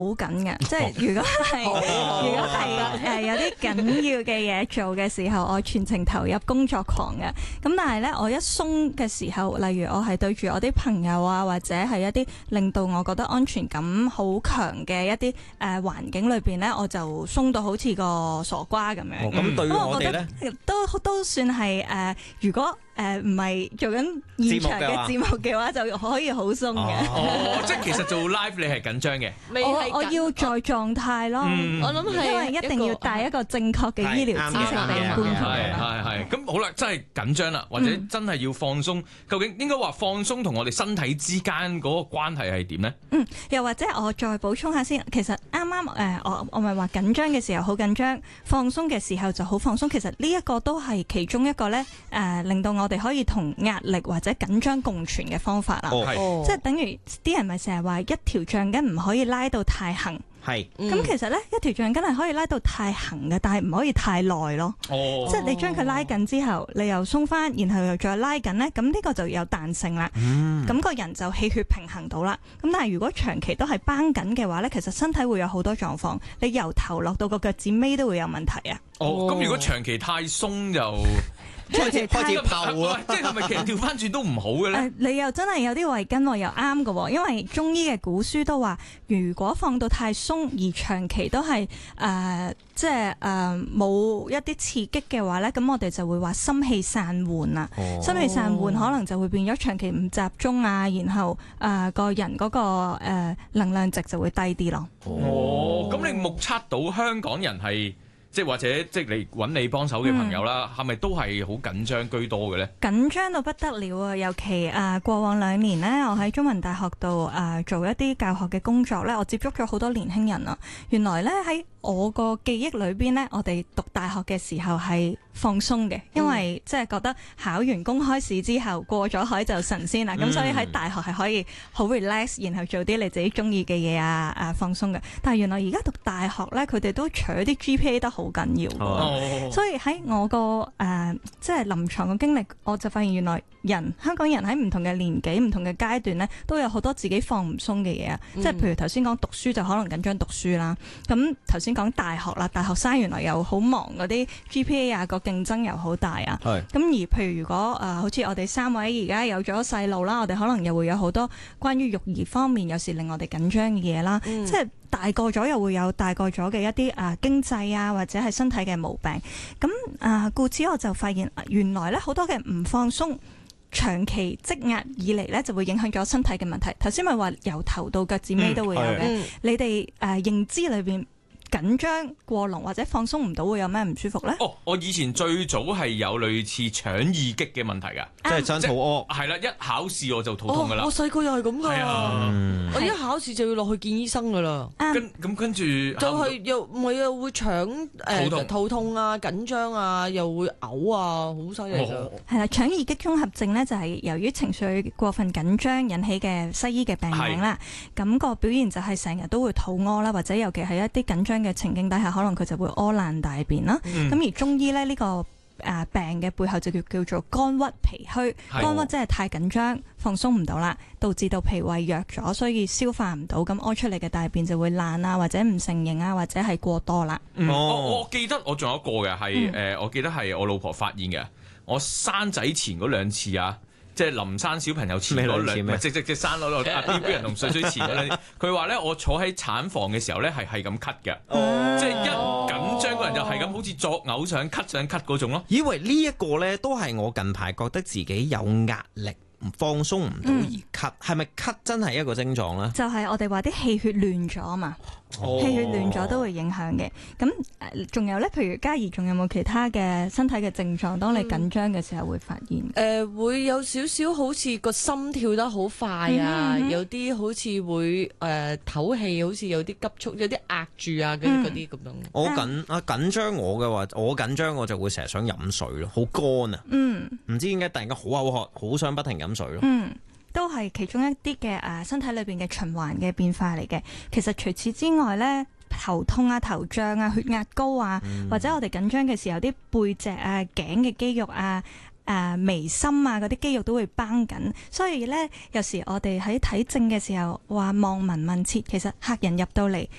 好緊嘅，即係如果係有啲緊要嘅嘢做嘅時候，我全程投入工作狂嘅。咁但係咧，我一鬆嘅時候，例如我係對住我啲朋友啊，或者係一啲令到我覺得安全感好強嘅一啲環境裏邊咧，我就鬆到好似個傻瓜咁樣。 咁對於我哋咧， 都算係如果唔係做緊現場嘅節目嘅話，就可以好鬆嘅。 即係其實做 live 你係緊張嘅。 我要在狀態咯，我諗係因為一定要帶一個正確嘅醫療知識俾觀眾。 係咁好啦，真係緊張啦，或者真係要放鬆。究竟應該話放鬆同我哋身體之間嗰個關係係點呢？ 又或者我再補充下先，其實啱啱我咪話緊張嘅時候好緊張，放鬆嘅時候就好放鬆。其實呢一個都係其中一個咧令到我哋可以同壓力或者緊張共存嘅方法啦。即係等於啲人咪成日話一條橡筋唔可以拉到太行。 係， 咁其實咧一條橡筋係可以拉到太行嘅，但係唔可以太耐咯。即係你將佢拉緊之後，你又鬆翻，然後又再拉緊咧，咁呢個就有彈性啦。咁個人就氣血平衡到啦。咁但係如果長期都係繃緊嘅話咧，其實身體會有好多狀況，你由頭落到個腳趾尾都會有問題啊。 咁如果長期太鬆就開始泡咯， 即係咪其實調翻轉都唔好嘅咧？ 你又真係有啲圍巾又啱嘅，因為中醫嘅古書都話，如果放到太鬆而長期都係即係冇一啲刺激嘅話咧，咁我哋就會話心氣散緩啦。心氣散緩可能就會變咗長期唔集中啊，然後個人嗰個能量值就會低啲咯。 咁你目測到香港人係？即係或者即係嚟揾你幫手嘅朋友啦，係咪都係好緊張居多嘅咧？ 緊張到不得了啊！尤其過往2年呢，我喺中文大學度做一啲教學嘅工作咧，我接觸咗好多年輕人啊。原來咧喺我個記憶裏邊咧，我哋讀大學嘅時候係放鬆嘅，因為即係覺得考完公開試之後過咗海就神仙啦，咁所以喺大學係可以好 relax， 然後做啲你自己中意嘅嘢放鬆嘅。但係原來而家讀大學咧，佢哋都除咗啲 GPA 得好緊要，所以喺我個即係臨床嘅經歷，我就發現原來香港人喺唔同嘅年紀、唔同嘅階段咧，都有好多自己放唔鬆嘅嘢啊。即係譬如頭先講讀書就可能緊張讀書啦，咁頭先講大學啦，大學生原來又好忙，嗰啲 GPA 啊個競爭又好大啊。咁而譬如如果好似我哋3位而家有咗細路啦，我哋可能又會有好多關於育兒方面有時令我哋緊張嘅嘢啦，即係大個咗又會有大個咗嘅一啲經濟啊或者係身體嘅毛病。咁故此我就發現原來咧好多嘅唔放鬆，長期積壓以嚟咧就會影響咗身體嘅問題。頭先咪話由頭到腳趾尾都會有嘅，你哋認知裏邊緊張過濃或者放鬆唔到會有咩唔舒服咧？ 我以前最早係有類似腸易激嘅問題㗎， 即係想肚屙。 係啦，一考試我就肚痛㗎啦。 我細個又係咁㗎， 係我一考試就要落去見醫生㗎啦。 跟住就係又唔係又會腸肚痛啊、緊張啊，又會嘔啊，好犀利㗎。 係啦，腸易激綜合症咧就係由於情緒過分緊張引起嘅西醫嘅病名啦。咁個表現就係成日都會肚屙啦，或者尤其係一啲緊張嘅情景底下，可能佢就會屙爛大便啦。咁而中醫咧呢個病嘅背後就叫做肝鬱脾虛。肝鬱即係太緊張，放鬆唔到啦，導致到脾胃弱咗，所以消化唔到，咁屙出嚟嘅大便就會爛啊，或者唔成形啊，或者係過多啦。 我記得我仲有一個嘅係我記得係我老婆發現嘅，我生仔前嗰2次啊。即係臨生小朋友前嗰2，即生攞BB 人同水前嗰2，佢話咧我坐喺產房嘅時候咧係咁咳嘅，即係一緊張個人就係咁好似作嘔想咳嗰種咯。 以為呢一個咧都係我近排覺得自己有壓力，放鬆唔到而咳，係咪咳真係一個症狀咧？ 就係我哋話啲氣血亂咗啊嘛。氣血亂咗都會影響嘅。咁仲有咧，譬如嘉怡仲有冇其他嘅身體嘅症狀？當你緊張嘅時候會發現？ 會有少少好似個心跳得好快啊，有啲好似會唞氣，好似有啲急促，有啲壓住啊嗰啲咁樣。 我緊張我嘅話，我緊張我就會成日想飲水咯，好乾啊。唔知點解突然間好口渴，好想不停飲水咯。 都係其中一啲嘅身體裏邊嘅循環嘅變化嚟嘅。其實除此之外咧，頭痛啊、頭脹啊、血壓高啊，或者我哋緊張嘅時候啲背脊啊、頸嘅肌肉啊、 眉心啊嗰啲肌肉都會繃緊，所以咧有時我哋喺睇症嘅時候話望聞問切，其實客人入到嚟